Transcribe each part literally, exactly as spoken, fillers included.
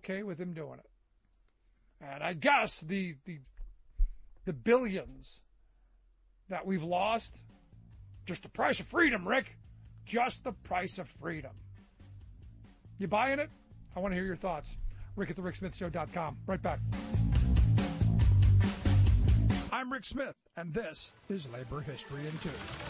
okay with him doing it. And I guess the the the billions that we've lost, just the price of freedom, Rick. Just the price of freedom. You buying it? I want to hear your thoughts. Rick at the rick smith show dot com. Right back. I'm Rick Smith, and this is Labor History in Two.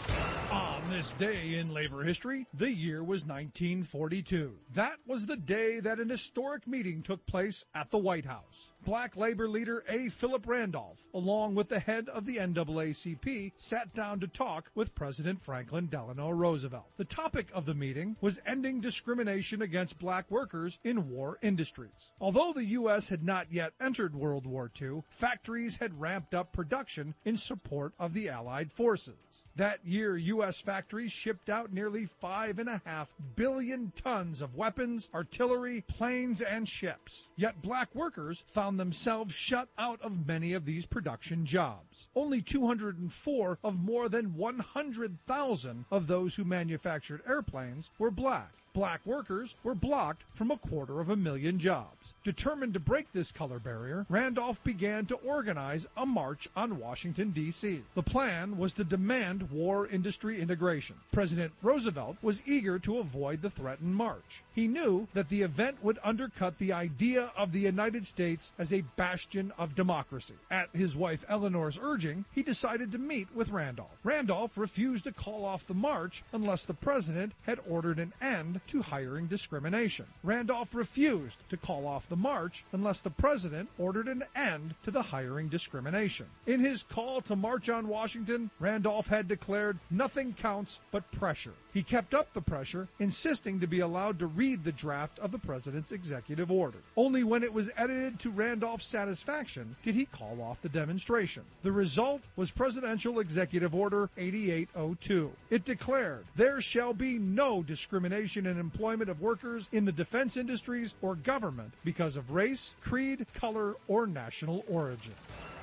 On this day in labor history, the year was nineteen forty-two. That was the day that an historic meeting took place at the White House. Black labor leader A. Philip Randolph, along with the head of the N double A C P, sat down to talk with President Franklin Delano Roosevelt. The topic of the meeting was ending discrimination against black workers in war industries. Although the U S had not yet entered World War Two, factories had ramped up production in support of the Allied forces. That year, U S factories shipped out nearly five and a half billion tons of weapons, artillery, planes, and ships. Yet black workers found themselves shut out of many of these production jobs. Only two hundred four of more than one hundred thousand of those who manufactured airplanes were black. Black workers were blocked from a quarter of a million jobs. Determined to break this color barrier, Randolph began to organize a march on Washington, D C The plan was to demand war industry integration. President Roosevelt was eager to avoid the threatened march. He knew that the event would undercut the idea of the United States as a bastion of democracy. At his wife Eleanor's urging, he decided to meet with Randolph. Randolph refused to call off the march unless the president had ordered an end to hiring discrimination. Randolph refused to call off the march unless the president ordered an end to the hiring discrimination. In his call to march on Washington, Randolph had declared nothing counts but pressure. He kept up the pressure, insisting to be allowed to read the draft of the president's executive order. Only when it was edited to Randolph's satisfaction did he call off the demonstration. The result was Presidential Executive Order eighty-eight oh two. It declared, "There shall be no discrimination in employment of workers in the defense industries or government because of race, creed, color, or national origin."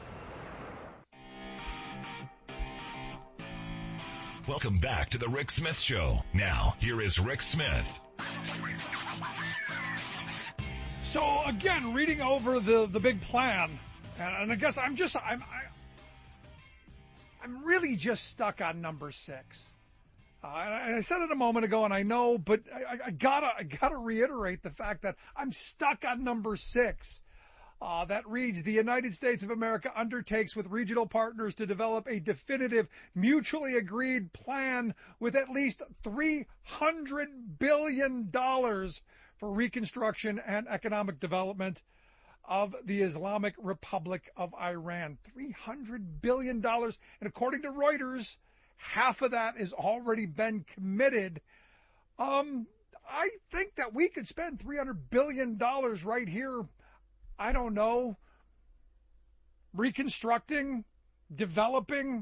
Welcome back to the Rick Smith Show. Now, here is Rick Smith. So again, reading over the, the big plan, and, and I guess I'm just I'm I, I'm really just stuck on number six. Uh, and I said it a moment ago, and I know, but I, I gotta I gotta reiterate the fact that I'm stuck on number six. Uh, that reads, the United States of America undertakes with regional partners to develop a definitive, mutually agreed plan with at least three hundred billion dollars for reconstruction and economic development of the Islamic Republic of Iran. three hundred billion dollars. And according to Reuters, half of that has already been committed. Um, I think that we could spend three hundred billion dollars right here, I don't know, reconstructing, developing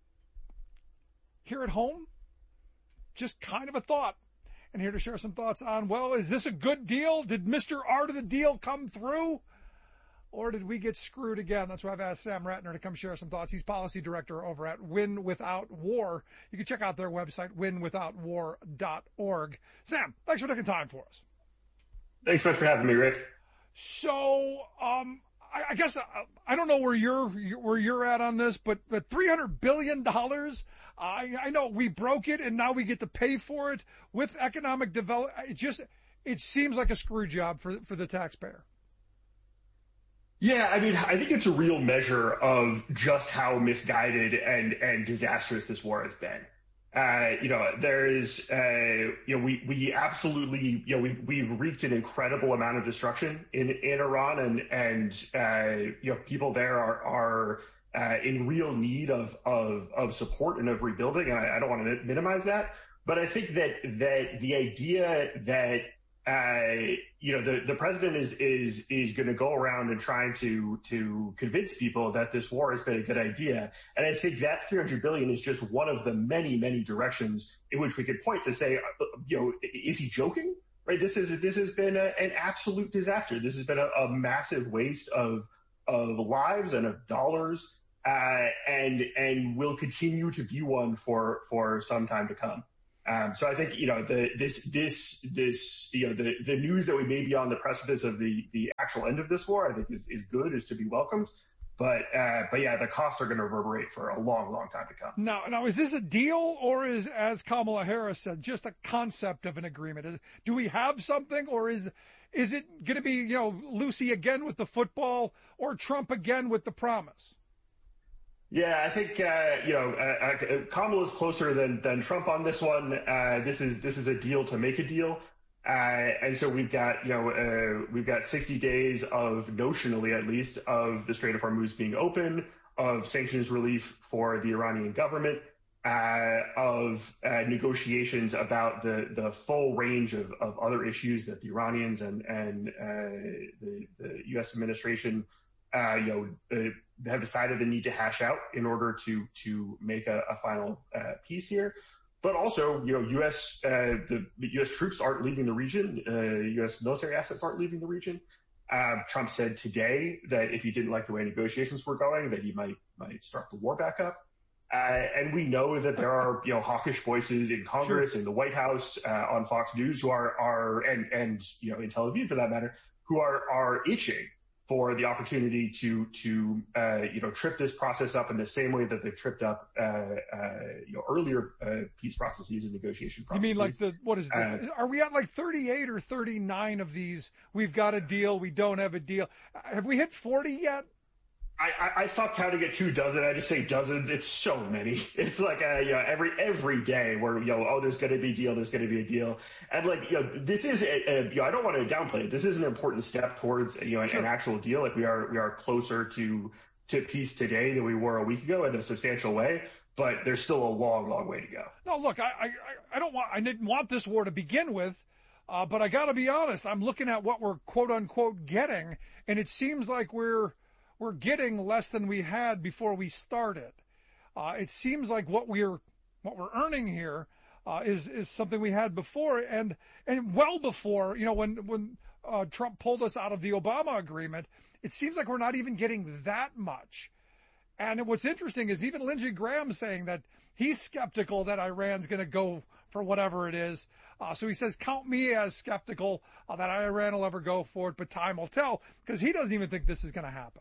here at home. Just kind of a thought. And here to share some thoughts on, well, is this a good deal? Did Mister Art of the deal come through? Or did we get screwed again? That's why I've asked Sam Ratner to come share some thoughts. He's policy director over at Win Without War. You can check out their website, win without war dot org. Sam, thanks for taking time for us. Thanks so much for having me, Rick. So, um, I, I guess uh, I don't know where you're where you're at on this, but but three hundred billion dollars. I I know we broke it, and now we get to pay for it with economic development. It just it seems like a screw job for for the taxpayer. Yeah, I mean, I think it's a real measure of just how misguided and and disastrous this war has been. Uh, you know, there is, uh, you know, we, we absolutely, you know, we, we've wreaked an incredible amount of destruction in, in Iran, and, and, uh, you know, people there are, are, uh, in real need of, of, of support and of rebuilding. And I, I don't want to minimize that, but I think that, that the idea that, uh, you know, the, the president is, is, is going to go around and trying to, to convince people that this war has been a good idea. And I think that three hundred billion is just one of the many, many directions in which we could point to say, you know, is he joking? Right? This is, this has been a, an absolute disaster. This has been a, a massive waste of, of lives and of dollars, uh, and, and will continue to be one for, for some time to come. Um, so I think, you know, the, this, this, this, you know, the, the news that we may be on the precipice of the, the actual end of this war, I think is, is good, is to be welcomed. But, uh, but yeah, the costs are going to reverberate for a long, long time to come. Now, now, is this a deal or is, as Kamala Harris said, just a concept of an agreement? Is, do we have something, or is, is it going to be, you know, Lucy again with the football or Trump again with the promise? Yeah, I think, uh, you know, uh, uh, Kamala's closer than, than Trump on this one. Uh, this is, this is a deal to make a deal. Uh, and so we've got, you know, uh, we've got sixty days of, notionally at least, of the Strait of Hormuz being open, of sanctions relief for the Iranian government, uh, of uh, negotiations about the, the full range of, of other issues that the Iranians and, and uh, the, the U S administration, uh, you know, uh, have decided they need to hash out in order to, to make a, a final uh, peace here. But also, you know, U S uh, the, the U S troops aren't leaving the region. Uh, U S military assets aren't leaving the region. Uh, Trump said today that if he didn't like the way negotiations were going, that he might might start the war back up. Uh, and we know that there are, you know, hawkish voices in Congress, sure, in the White House, uh, on Fox News, who are are and and you know in Tel Aviv for that matter, who are are itching for the opportunity to, to, uh, you know, trip this process up in the same way that they've tripped up, uh, uh, you know, earlier, uh, peace processes and negotiation processes. You mean like the, what is it? Uh, are we at like thirty-eight or thirty-nine of these? We've got a deal. We don't have a deal. Have we hit forty yet? I, I stopped counting at two dozen. I just say dozens. It's so many. It's like, uh, you know, every, every day where, you know, oh, there's going to be a deal. There's going to be a deal. And like, you know, this is, a, a, you know, I don't want to downplay it. This is an important step towards, you know, an, sure, an actual deal. Like we are, we are closer to, to peace today than we were a week ago in a substantial way, but there's still a long, long way to go. No, look, I, I, I don't want, I didn't want this war to begin with. Uh, but I got to be honest. I'm looking at what we're quote unquote getting, and it seems like we're, we're getting less than we had before we started. Uh, it seems like what we're, what we're earning here, uh, is, is something we had before and, and well before, you know, when, when, uh, Trump pulled us out of the Obama agreement, it seems like we're not even getting that much. And what's interesting is even Lindsey Graham saying that he's skeptical that Iran's going to go for whatever it is. Uh, so he says, count me as skeptical uh, that Iran will ever go for it, but time will tell, because he doesn't even think this is going to happen.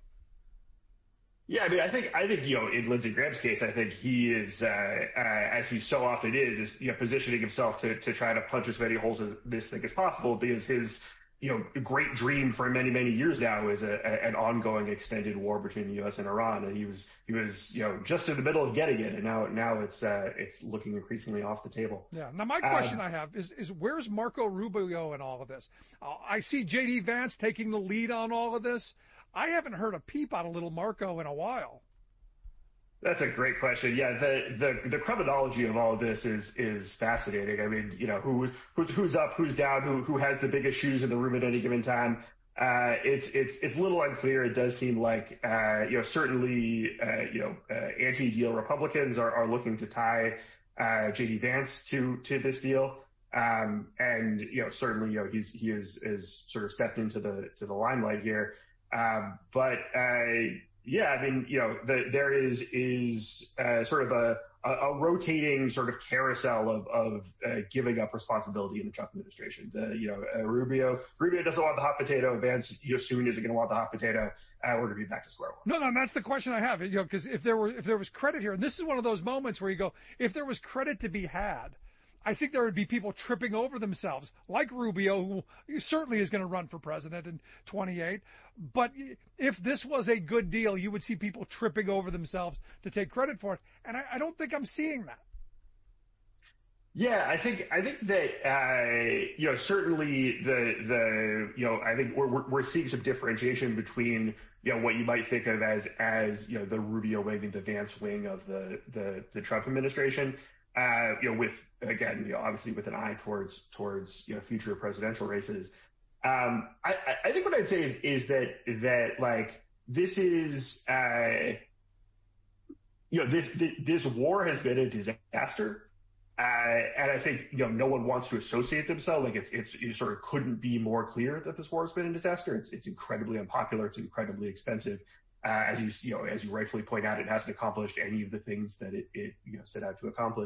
Yeah, I mean, I think, I think, you know, in Lindsey Graham's case, I think he is, uh, uh, as he so often is, is, you know, positioning himself to, to try to punch as many holes in this thing as possible, because his, you know, great dream for many, many years now is a, a, an ongoing extended war between the U S and Iran. And he was, he was, you know, just in the middle of getting it. And now, now it's, uh, it's looking increasingly off the table. Yeah. Now, my question um, I have is, is where's Marco Rubio in all of this? Uh, I see J D Vance taking the lead on all of this. I haven't heard a peep out of little Marco in a while. That's a great question. Yeah, the the the chronology of all of this is is fascinating. I mean, you know, who who's who's up, who's down, who who has the biggest shoes in the room at any given time. Uh, it's it's it's a little unclear. It does seem like uh, you know certainly uh, you know uh, anti-deal Republicans are are looking to tie uh, J D Vance to to this deal. Um, and you know certainly you know he's he is is sort of stepped into the to the limelight here. Um, but, uh, yeah, I mean, you know, the, there is, is, uh, sort of a, a, a rotating sort of carousel of, of, uh, giving up responsibility in the Trump administration. The, you know, uh, Rubio, Rubio doesn't want the hot potato. Vance, you know, soon isn't going to want the hot potato. Uh, we're going to be back to square one. No, no, that's the question I have, you know, cause if there were, if there was credit here, and this is one of those moments where you go, if there was credit to be had, I think there would be people tripping over themselves, like Rubio, who certainly is going to run for president in twenty-eight. But if this was a good deal, you would see people tripping over themselves to take credit for it. And I, I don't think I'm seeing that. Yeah, I think I think that uh, you know certainly the the you know I think we're we're, we're seeing some differentiation between you know what you might think of as as you know the Rubio wing and the Vance wing of the the, the Trump administration. Uh, you know, with, again, you know, obviously with an eye towards, towards, you know, future presidential races. Um, I, I think what I'd say is, is that, that like, this is, uh, you know, this, this war has been a disaster. Uh, and I think, you know, no one wants to associate themselves. Like it's, it's, it sort of couldn't be more clear that this war has been a disaster. It's, it's incredibly unpopular. It's incredibly expensive. Uh, as you, you know, as you rightfully point out, it hasn't accomplished any of the things that it, it, you know, set out to accomplish.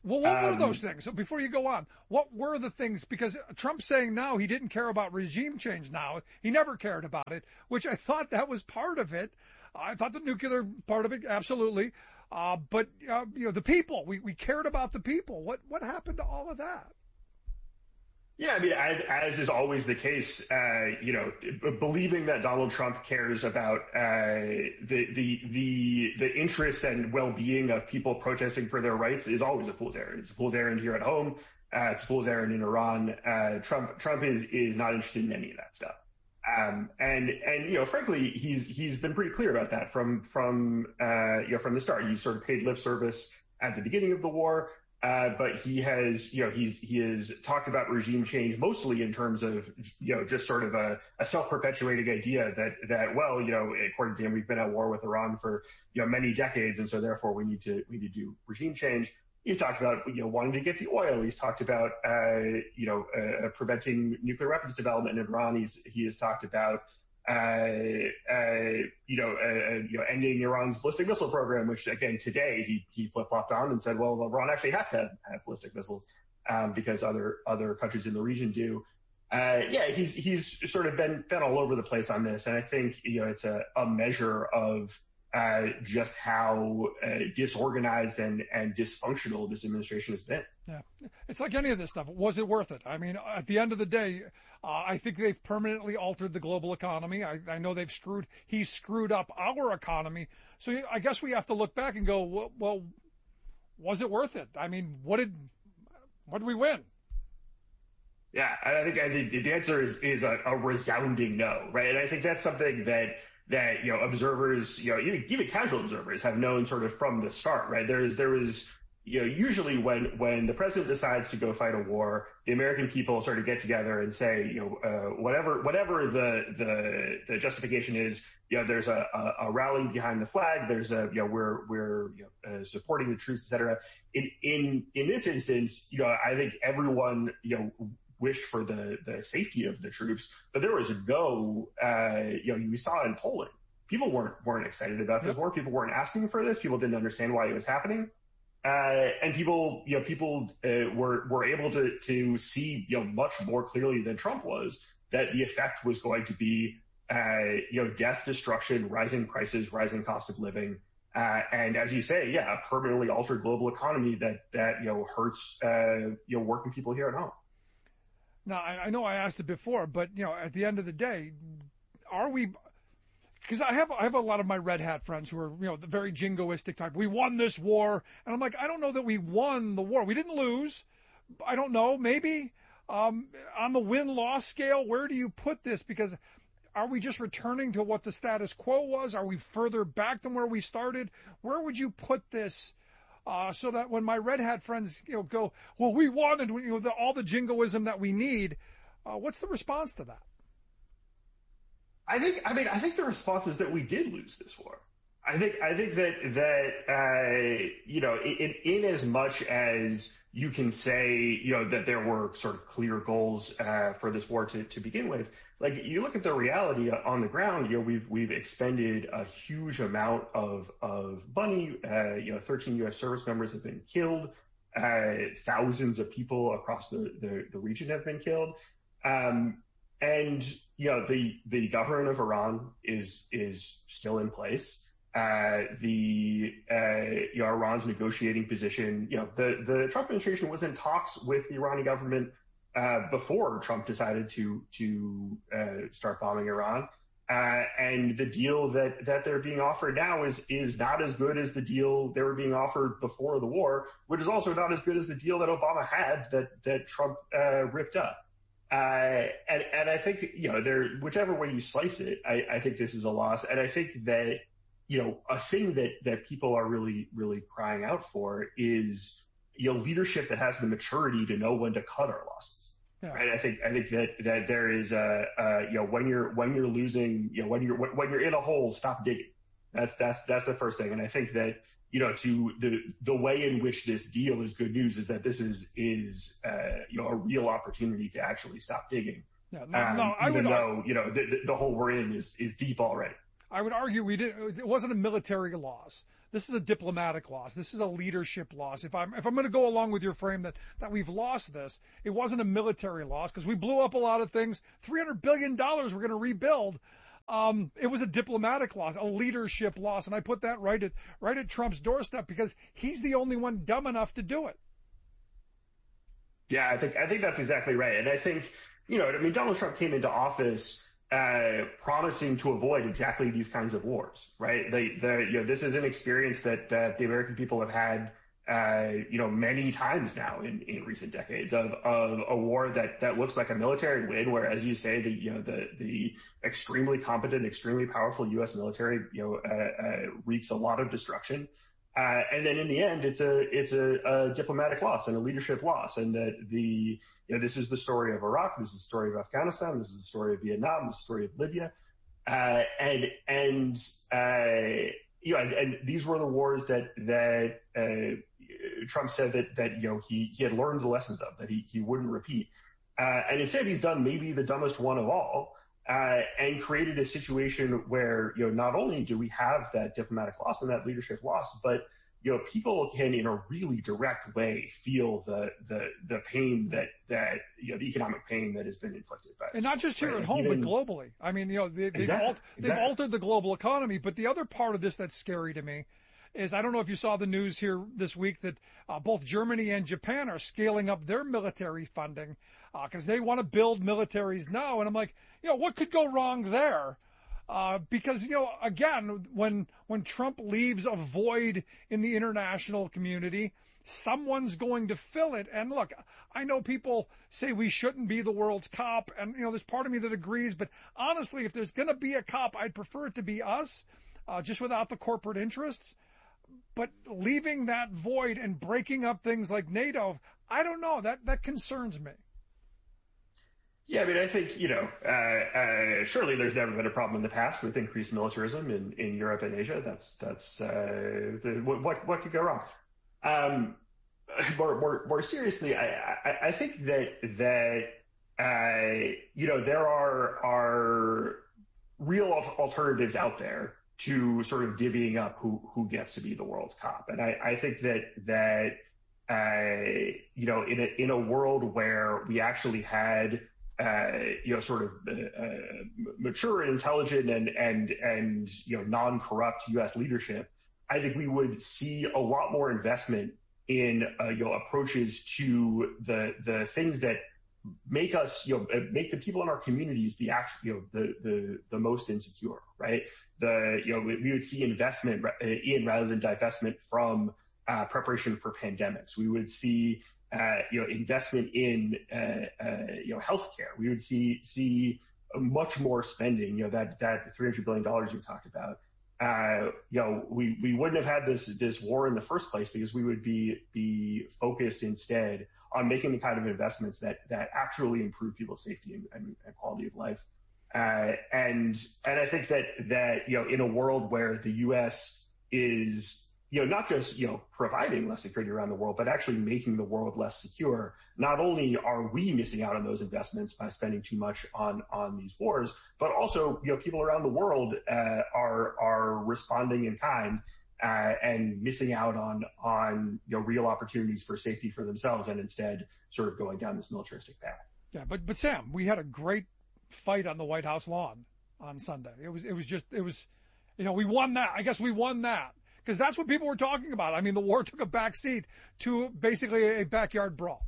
Well, what um, were those things? So before you go on, what were the things? Because Trump's saying now he didn't care about regime change now. He never cared about it, which I thought that was part of it. I thought the nuclear part of it, absolutely. Uh, but, uh, you know, the people, we, we cared about the people. What, what happened to all of that? Yeah, I mean, as as is always the case, uh, you know, believing that Donald Trump cares about uh, the the the the interests and well-being of people protesting for their rights is always a fool's errand. It's a fool's errand here at home. Uh, it's a fool's errand in Iran. Uh, Trump Trump is is not interested in any of that stuff. Um, and and you know, frankly, he's he's been pretty clear about that from from uh, you know from the start. He sort of paid lip service at the beginning of the war. Uh, but he has, you know, he's, he has talked about regime change mostly in terms of, you know, just sort of a, a self-perpetuating idea that, that, well, you know, according to him, we've been at war with Iran for, you know, many decades. And so therefore we need to, we need to do regime change. He's talked about, you know, wanting to get the oil. He's talked about, uh, you know, uh, preventing nuclear weapons development in Iran. He's, he has talked about, Uh, uh, you know, uh, you know, ending Iran's ballistic missile program, which again today he he flip flopped on and said, well, Iran actually has to have, have ballistic missiles um, because other other countries in the region do. Uh, yeah, he's he's sort of been been all over the place on this, and I think you know it's a, a measure of uh, just how uh, disorganized and and dysfunctional this administration has been. Yeah, it's like any of this stuff. Was it worth it? I mean, at the end of the day. Uh, I think they've permanently altered the global economy. I, I know they've screwed, he's screwed up our economy. So I guess we have to look back and go, well, well was it worth it? I mean, what did, what did we win? Yeah, I think, I think the answer is, is a, a resounding no, right? And I think that's something that, that, you know, observers, you know, even, even casual observers have known sort of from the start, right? There is, there is, you know, usually when, when the president decides to go fight a war, the American people sort of get together and say, you know, uh, whatever, whatever the, the, the justification is, you know, there's a, a, a rally behind the flag. There's a, you know, we're, we're, you know, uh, supporting the troops, et cetera. In, in, in this instance, you know, I think everyone, you know, wished for the, the safety of the troops, but there was no, uh, you know, we saw in Poland, people weren't, weren't excited about this war. People weren't asking for this. People didn't understand why it was happening. Uh, and people, you know, people uh, were were able to to see, you know, much more clearly than Trump was that the effect was going to be, uh, you know, death, destruction, rising prices, rising cost of living, uh, and as you say, yeah, a permanently altered global economy that that you know hurts, uh, you know, working people here at home. Now, I, I know I asked it before, but you know, at the end of the day, are we? Because I have I have a lot of my red hat friends who are, you know, the very jingoistic type. We won this war. And I'm like, I don't know that we won the war. We didn't lose. I don't know. Maybe um, on the win-loss scale, where do you put this? Because are we just returning to what the status quo was? Are we further back than where we started? Where would you put this uh, so that when my red hat friends, you know, go, well, we won and you know, the, all the jingoism that we need, uh, what's the response to that? I think, I mean, I think the response is that we did lose this war. I think, I think that, that, uh, you know, in, in as much as you can say, you know, that there were sort of clear goals, uh, for this war to, to begin with, like you look at the reality on the ground, you know, we've, we've expended a huge amount of, of money, uh, you know, thirteen U S service members have been killed, uh, thousands of people across the, the, the region have been killed. Um, And, you know, the, the government of Iran is, is still in place. Uh, the, uh, you know, Iran's negotiating position, you know, the, the Trump administration was in talks with the Iranian government, uh, before Trump decided to, to, uh, start bombing Iran. Uh, and the deal that, that they're being offered now is, is not as good as the deal they were being offered before the war, which is also not as good as the deal that Obama had that, that Trump, uh, ripped up. Uh, and, and I think, you know, there, whichever way you slice it, I, I think this is a loss. And I think that, you know, a thing that, that people are really, really crying out for is, you know, leadership that has the maturity to know when to cut our losses. Yeah. Right. I think, I think that, that there is a, uh, you know, when you're, when you're losing, you know, when you're, when you're in a hole, stop digging. That's, that's, that's the first thing. And I think that, you know, to the, the way in which this deal is good news is that this is, is, uh, you know, a real opportunity to actually stop digging. Yeah, no, um, no, I even would, though, you know, the, the hole we're in is, is deep already. I would argue we did, it wasn't a military loss. this is a diplomatic loss. This is a leadership loss. If I'm if I'm going to go along with your frame that that we've lost this, it wasn't a military loss because we blew up a lot of things. three hundred billion dollars we're going to rebuild. Um, it was a diplomatic loss, a leadership loss, and I put that right at right at Trump's doorstep because he's the only one dumb enough to do it. Yeah, I think I think that's exactly right, and I think you know, I mean, Donald Trump came into office uh, promising to avoid exactly these kinds of wars, right? The the you know, this is an experience that that the American people have had. Uh, you know, many times now in, in recent decades of, of a war that, that looks like a military win, where, as you say, the, you know, the, the extremely competent, extremely powerful U S military, you know, uh, uh, wreaks a lot of destruction. Uh, and then in the end, it's a, it's a, a diplomatic loss and a leadership loss. And that the, you know, this is the story of Iraq. This is the story of Afghanistan. This is the story of Vietnam. This is the story of Libya. Uh, and, and, uh, you know, and, and these were the wars that, that, uh, Trump said that, that, you know, he, he had learned the lessons of, that he, he wouldn't repeat. Uh, and instead he's done maybe the dumbest one of all, uh, and created a situation where, you know, not only do we have that diplomatic loss and that leadership loss, but, you know, people can in a really direct way feel the, the, the pain that, that, you know, the economic pain that has been inflicted by. And not just here right? at home, Even, but globally. I mean, you know, they, they've, exactly, alt, they've exactly. altered the global economy, but the other part of this that's scary to me is, I don't know if you saw the news here this week that uh, both Germany and Japan are scaling up their military funding because uh, they want to build militaries now. And I'm like, you know, what could go wrong there? Uh, because, you know, again, when when Trump leaves a void in the international community, someone's going to fill it. And look, I know people say we shouldn't be the world's cop. And, you know, there's part of me that agrees. But honestly, if there's going to be a cop, I'd prefer it to be us, uh, just without the corporate interests. But leaving that void and breaking up things like NATO, I don't know. That that concerns me. Yeah, I mean, I think, you know, uh, uh, surely there's never been a problem in the past with increased militarism in, in Europe and Asia. That's that's uh, the, what what could go wrong. Um, more more more seriously, I, I, I think that that uh, you know there are are real alternatives out there to sort of divvying up who, who gets to be the world's cop. And I, I think that, that, uh, you know, in a, in a world where we actually had, uh, you know, sort of, uh, mature and intelligent and, and, and, you know, non-corrupt U S leadership, I think we would see a lot more investment in, uh, you know, approaches to the, the things that make us, you know, make the people in our communities the actual, you know, the, the, the most insecure, right? The, you know, we, we would see investment in rather than divestment from uh, preparation for pandemics. We would see, uh, you know, investment in, uh, uh, you know, healthcare. We would see, see much more spending, you know, that, that three hundred billion dollars you talked about. Uh, you know, we, we wouldn't have had this, this war in the first place because we would be, be focused instead on making the kind of investments that, that actually improve people's safety and, and, and quality of life. Uh, and, and I think that, that, you know, in a world where the U S is, you know, not just, you know, providing less security around the world, but actually making the world less secure, not only are we missing out on those investments by spending too much on, on these wars, but also, you know, people around the world, uh, are, are responding in kind, uh, and missing out on, on, you know, real opportunities for safety for themselves and instead sort of going down this militaristic path. Yeah. But, but Sam, we had a great fight on the White House lawn on Sunday. It was, it was just, it was, you know, we won that. I guess we won that because that's what people were talking about. I mean, the war took a back seat to basically a backyard brawl.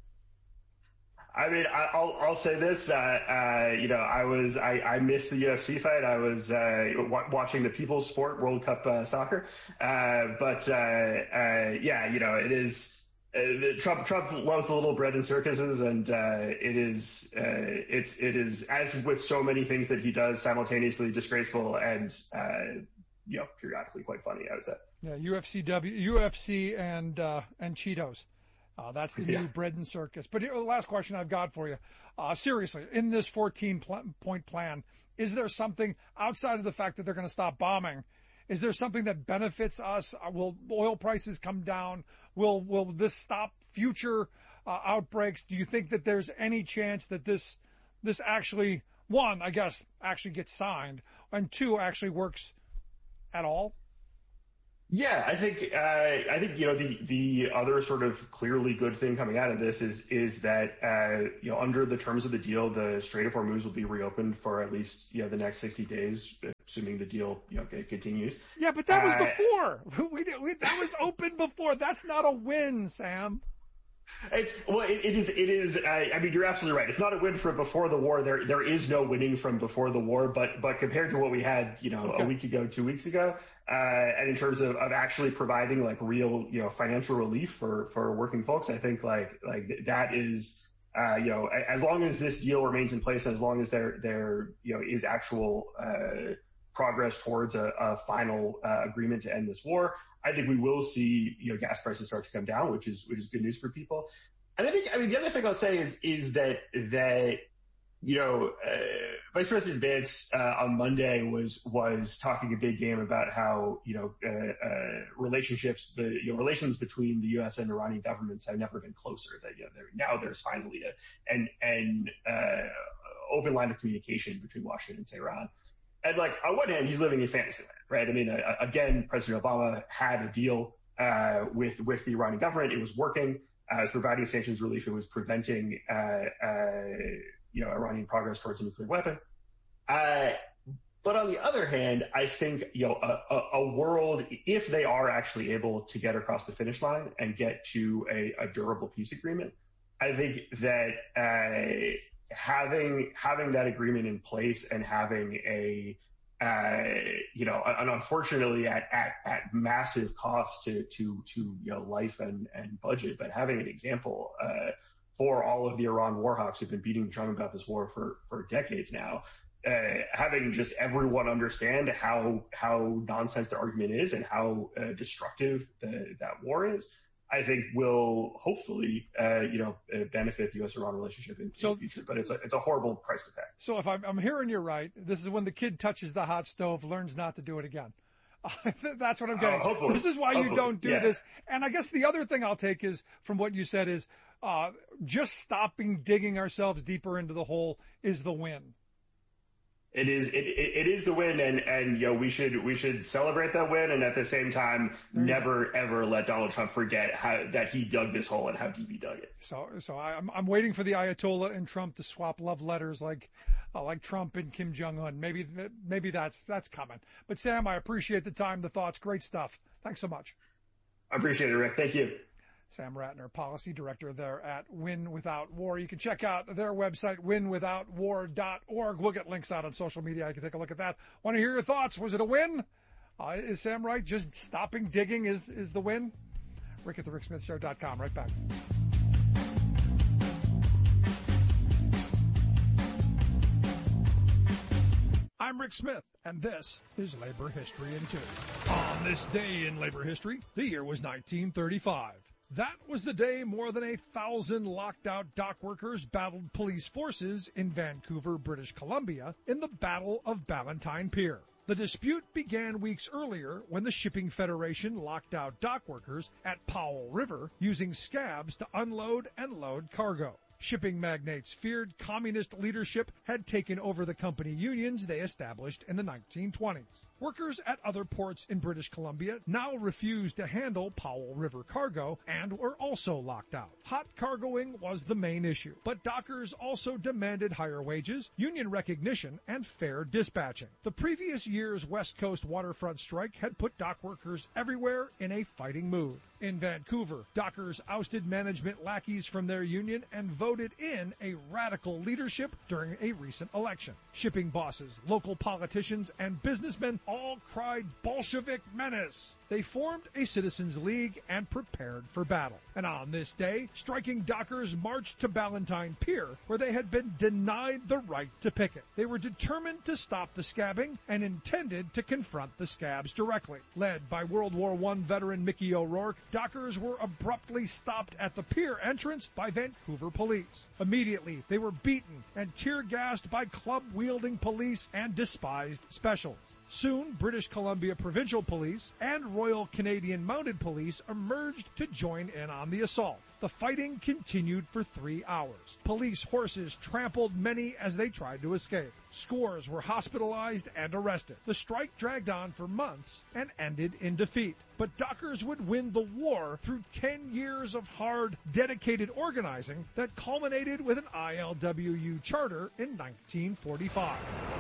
I mean, I'll I'll say this. Uh, uh, you know, I was I, I missed the U F C fight. I was uh, w- watching the People's Sport World Cup uh, soccer. Uh, but uh, uh, yeah, you know, it is uh, Trump. Trump loves the little bread and circuses, and uh, it is uh, it's it is as with so many things that he does, simultaneously disgraceful and uh, you know, periodically quite funny, I would say. Yeah, U F C W, U F C, and uh, and Cheetos. Uh, that's the yeah. new bread and circus. But here, the last question I've got for you. Uh, seriously, in this fourteen-point plan, is there something outside of the fact that they're going to stop bombing? Is there something that benefits us? Uh, will oil prices come down? Will will this stop future uh, outbreaks? Do you think that there's any chance that this this actually, one, I guess, actually gets signed, and two, actually works at all? Yeah, I think uh, I think you know the the other sort of clearly good thing coming out of this is is that uh, you know under the terms of the deal, the Strait of Hormuz will be reopened for at least you know the next sixty days, assuming the deal you know continues. Yeah, but that was uh, before. We, we that was open before. That's not a win, Sam. It's, well, it, it is. It is. I, I mean, you're absolutely right. It's not a win from before the war. There, there is no winning from before the war. But, but compared to what we had, you know, okay. a week ago, two weeks ago, uh, and in terms of, of actually providing like real, you know, financial relief for for working folks, I think like like that is, uh, you know, as long as this deal remains in place, as long as there there you know is actual uh, progress towards a, a final uh, agreement to end this war, I think we will see, you know, gas prices start to come down, which is which is good news for people. And I think, I mean, the other thing I'll say is is that that you know, uh, Vice President Vance uh, on Monday was was talking a big game about how you know uh, uh, relationships, the you know relations between the U S and Iranian governments have never been closer. That you know now there's finally a an an uh, open line of communication between Washington and Tehran. And like on one hand, he's living in fantasy land, right? I mean, uh, again, President Obama had a deal uh, with with the Iranian government. It was working. Uh, it was providing sanctions relief. It was preventing, uh, uh, you know, Iranian progress towards a nuclear weapon. Uh, but on the other hand, I think you know a, a, a world, if they are actually able to get across the finish line and get to a, a durable peace agreement, I think that. Uh, having having that agreement in place and having a uh, you know and unfortunately at, at at massive cost to to to you know life and and budget, but having an example uh, for all of the Iran war hawks who've been beating Trump about this war for for decades now, uh, having just everyone understand how how nonsense the argument is and how uh, destructive the, that war is, I think will hopefully, uh, you know, benefit the U S Iran relationship in, so, in the future. But it's a, it's a horrible price to pay. So if I'm, I'm hearing you right, this is when the kid touches the hot stove, learns not to do it again. That's what I'm getting. Uh, this is why hopefully. you don't do yeah. this. And I guess the other thing I'll take is from what you said is uh, just stopping digging ourselves deeper into the hole is the win. It is it, it is the win, and and you know we should we should celebrate that win, and at the same time never ever let Donald Trump forget how that he dug this hole and how deep he dug it. So so I'm I'm waiting for the Ayatollah and Trump to swap love letters like uh, like Trump and Kim Jong-un. Maybe maybe that's that's coming. But Sam, I appreciate the time, the thoughts, great stuff. Thanks so much. I appreciate it, Rick. Thank you. Sam Ratner, Policy Director there at Win Without War. You can check out their website, win without war dot org. We'll get links out on social media. You can take a look at that. Want to hear your thoughts? Was it a win? Uh, is Sam right? Just stopping digging is, is the win? Rick at the rick smith show dot com. Right back. I'm Rick Smith, and this is Labor History in Two. On this day in labor history, the year was nineteen thirty-five. That was the day more than a thousand locked-out dock workers battled police forces in Vancouver, British Columbia, in the Battle of Ballantine Pier. The dispute began weeks earlier when the Shipping Federation locked out dock workers at Powell River using scabs to unload and load cargo. Shipping magnates feared communist leadership had taken over the company unions they established in the nineteen twenties. Workers at other ports in British Columbia now refused to handle Powell River cargo and were also locked out. Hot cargoing was the main issue, but dockers also demanded higher wages, union recognition, and fair dispatching. The previous year's West Coast waterfront strike had put dock workers everywhere in a fighting mood. In Vancouver, dockers ousted management lackeys from their union and voted in a radical leadership during a recent election. Shipping bosses, local politicians, and businessmen all cried Bolshevik menace. They formed a citizens' league and prepared for battle. And on this day, striking dockers marched to Ballantine Pier, where they had been denied the right to picket. They were determined to stop the scabbing and intended to confront the scabs directly. Led by World War One veteran Mickey O'Rourke, dockers were abruptly stopped at the pier entrance by Vancouver police. Immediately, they were beaten and tear-gassed by club-wielding police and despised specialists. Soon, British Columbia Provincial Police and Royal Canadian Mounted Police emerged to join in on the assault. The fighting continued for three hours. Police horses trampled many as they tried to escape. Scores were hospitalized and arrested. The strike dragged on for months and ended in defeat. But Dockers would win the war through ten years of hard, dedicated organizing that culminated with an I L W U charter in nineteen forty-five.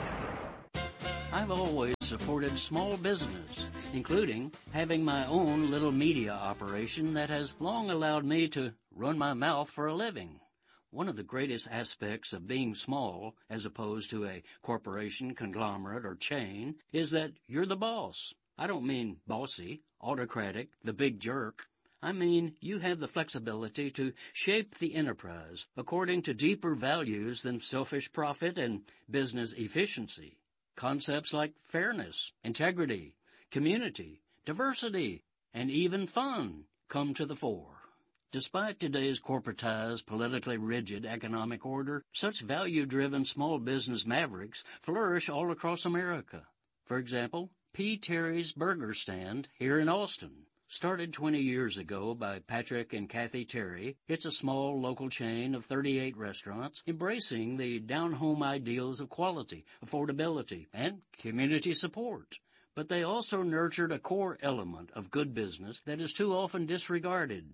I've always supported small business, including having my own little media operation that has long allowed me to run my mouth for a living. One of the greatest aspects of being small, as opposed to a corporation, conglomerate, or chain, is that you're the boss. I don't mean bossy, autocratic, the big jerk. I mean you have the flexibility to shape the enterprise according to deeper values than selfish profit and business efficiency. Concepts like fairness, integrity, community, diversity, and even fun come to the fore. Despite today's corporatized, politically rigid economic order, such value-driven small business mavericks flourish all across America. For example, P. Terry's Burger Stand here in Austin. Started twenty years ago by Patrick and Kathy Terry, it's a small local chain of thirty-eight restaurants embracing the down-home ideals of quality, affordability, and community support. But they also nurtured a core element of good business that is too often disregarded: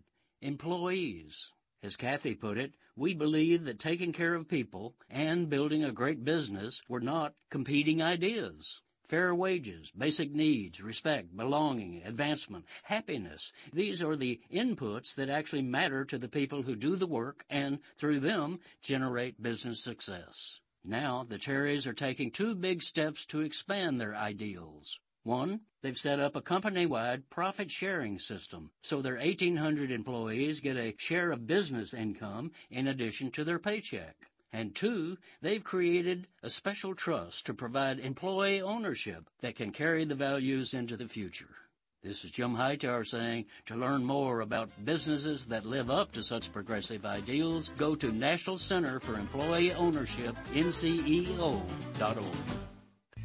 employees. As Kathy put it, we believe that taking care of people and building a great business were not competing ideas. Fair wages, basic needs, respect, belonging, advancement, happiness. These are the inputs that actually matter to the people who do the work and, through them, generate business success. Now, the Terrys are taking two big steps to expand their ideals. One, they've set up a company-wide profit-sharing system, so their eighteen hundred employees get a share of business income in addition to their paycheck. And two, they've created a special trust to provide employee ownership that can carry the values into the future. This is Jim Hightower saying, to learn more about businesses that live up to such progressive ideals, go to National Center for Employee Ownership, N C E O dot org.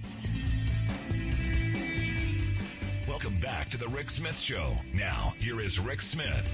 Welcome back to the Rick Smith Show. Now, here is Rick Smith.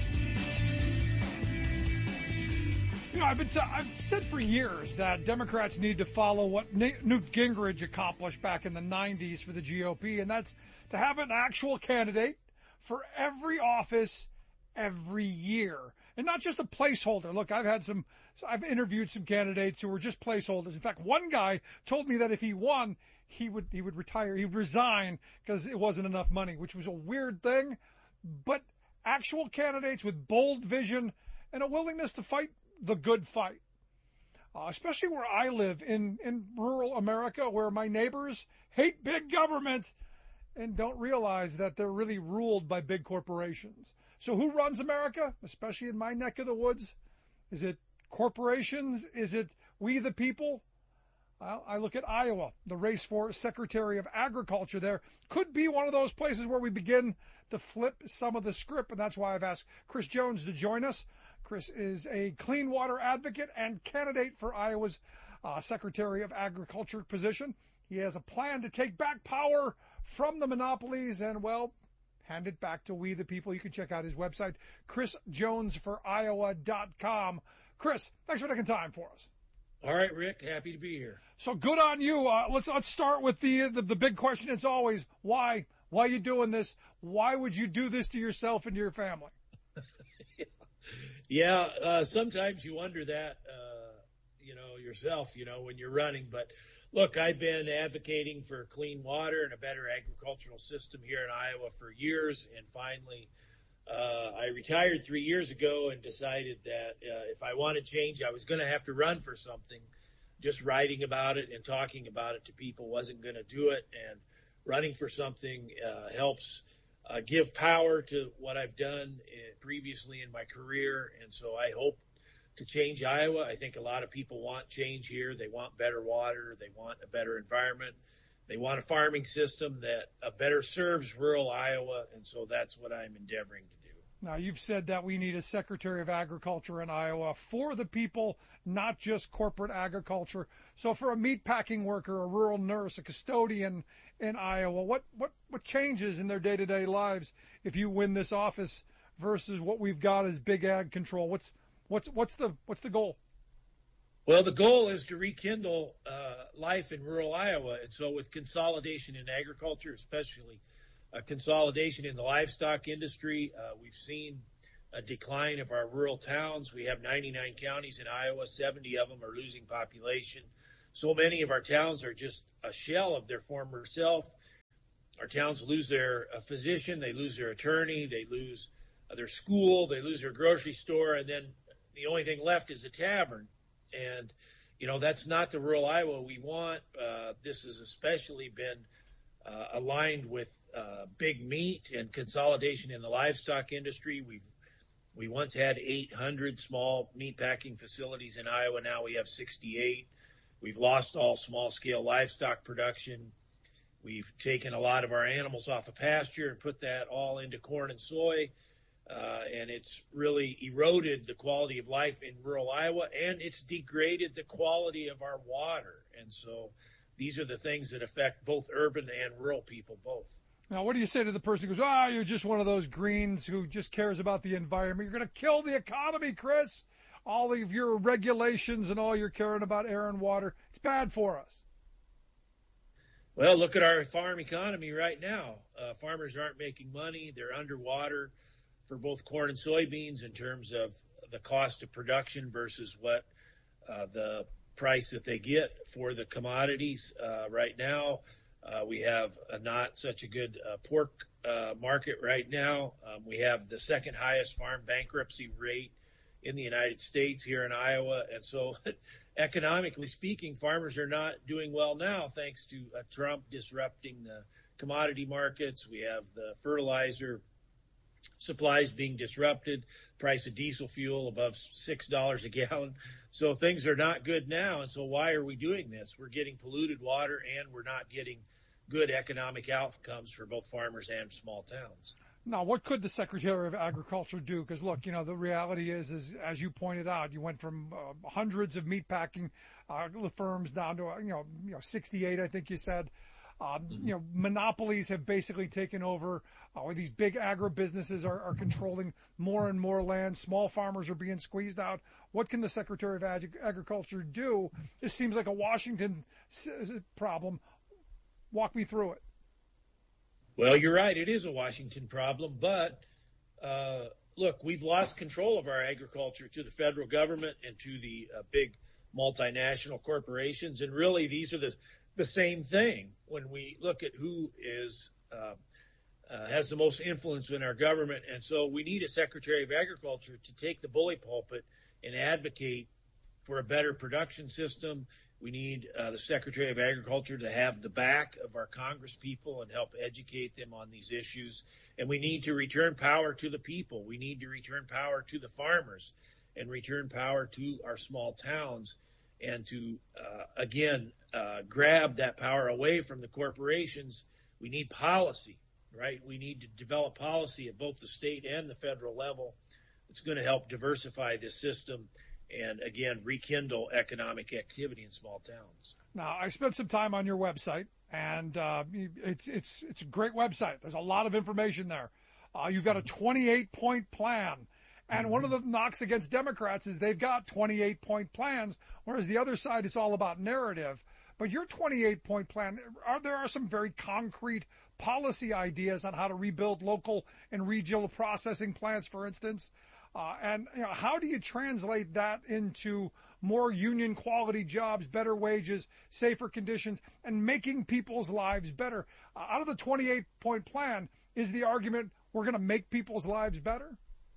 You know, I've been I've said for years that Democrats need to follow what Newt Gingrich accomplished back in the nineties for the G O P, and that's to have an actual candidate for every office every year, and not just a placeholder. Look, I've had some, I've interviewed some candidates who were just placeholders. In fact, one guy told me that if he won, he would he would retire, he would resign because it wasn't enough money, which was a weird thing. But actual candidates with bold vision and a willingness to fight the good fight, uh, especially where I live in, in rural America, where my neighbors hate big government and don't realize that they're really ruled by big corporations. So who runs America, especially in my neck of the woods? Is it corporations? Is it we the people? Well, I look at Iowa. The race for Secretary of Agriculture there could be one of those places where we begin to flip some of the script, and that's why I've asked Chris Jones to join us. Chris is a clean water advocate and candidate for Iowa's uh, Secretary of Agriculture position. He has a plan to take back power from the monopolies and, well, hand it back to we the people. You can check out his website, chris jones for iowa dot com. Chris, thanks for taking time for us. All right, Rick, happy to be here. So good on you. Uh, let's let's start with the, the the big question. It's always why. Why are you doing this? Why would you do this to yourself and to your family? Yeah, uh, sometimes you wonder that, uh, you know, yourself, you know, when you're running. But look, I've been advocating for clean water and a better agricultural system here in Iowa for years. And finally, uh, I retired three years ago and decided that uh, if I wanted change, I was going to have to run for something. Just writing about it and talking about it to people wasn't going to do it. And running for something uh, helps Uh, give power to what I've done uh, previously in my career. And so I hope to change Iowa. I think a lot of people want change here. They want better water. They want a better environment. They want a farming system that uh, better serves rural Iowa. And so that's what I'm endeavoring to do. Now, you've said that we need a Secretary of Agriculture in Iowa for the people, not just corporate agriculture. So for a meatpacking worker, a rural nurse, a custodian in Iowa, what, what, what changes in their day-to-day lives if you win this office versus what we've got as big ag control? What's, what's, what's the, what's the goal? Well, the goal is to rekindle uh, life in rural Iowa. And so with consolidation in agriculture, especially uh, consolidation in the livestock industry, uh, we've seen a decline of our rural towns. We have ninety-nine counties in Iowa. seventy of them are losing population. So many of our towns are just a shell of their former self. Our towns lose their uh, physician, they lose their attorney, they lose uh, their school, they lose their grocery store, and then the only thing left is a tavern. And, you know, that's not the rural Iowa we want. Uh, this has especially been uh, aligned with uh, big meat and consolidation in the livestock industry. We've we once had eight hundred small meat packing facilities in Iowa. Now we have sixty-eight. We've lost all small-scale livestock production. We've taken a lot of our animals off of pasture and put that all into corn and soy. Uh, and it's really eroded the quality of life in rural Iowa, and it's degraded the quality of our water. And so these are the things that affect both urban and rural people both. Now, what do you say to the person who goes, ah, oh, you're just one of those greens who just cares about the environment? You're going to kill the economy, Chris. All of your regulations and all you're caring about air and water, it's bad for us. Well, look at our farm economy right now. Uh, farmers aren't making money. They're underwater for both corn and soybeans in terms of the cost of production versus what uh, the price that they get for the commodities. Uh, right now, uh, we have a not such a good uh, pork uh, market right now. Um, we have the second highest farm bankruptcy rate in the United States here in Iowa. And so economically speaking, farmers are not doing well now thanks to uh, Trump disrupting the commodity markets. We have the fertilizer supplies being disrupted, price of diesel fuel above six dollars a gallon. So things are not good now. And so why are we doing this? We're getting polluted water and we're not getting good economic outcomes for both farmers and small towns. Now, what could the Secretary of Agriculture do? Because, look, you know, the reality is, is as you pointed out, you went from uh, hundreds of meatpacking uh, firms down to, uh, you know, you know, sixty-eight, I think you said. Um, you know, monopolies have basically taken over, uh, or these big agribusinesses are, are controlling more and more land. Small farmers are being squeezed out. What can the Secretary of Ag- Agriculture do? This seems like a Washington problem. Walk me through it. Well, you're right. It is a Washington problem. But, uh, look, we've lost control of our agriculture to the federal government and to the uh, big multinational corporations. And really, these are the the same thing when we look at who is uh, uh, has the most influence in our government. And so we need a Secretary of Agriculture to take the bully pulpit and advocate for a better production system. We need uh, the Secretary of Agriculture to have the back of our Congress people and help educate them on these issues. And we need to return power to the people. We need to return power to the farmers and return power to our small towns, and to, uh, again, uh, grab that power away from the corporations. We need policy, right? We need to develop policy at both the state and the federal level that's going to help diversify this system and, again, rekindle economic activity in small towns. Now, I spent some time on your website, and uh, it's it's it's a great website. There's a lot of information there. Uh, you've got a twenty-eight point plan. And one of the knocks against Democrats is they've got twenty-eight point plans, whereas the other side, it's all about narrative. But your twenty-eight point plan, are, there are some very concrete policy ideas on how to rebuild local and regional processing plants, for instance. Uh, and you know, how do you translate that into more union quality jobs, better wages, safer conditions, and making people's lives better? Uh, out of the twenty-eight point plan, is the argument we're going to make people's lives better?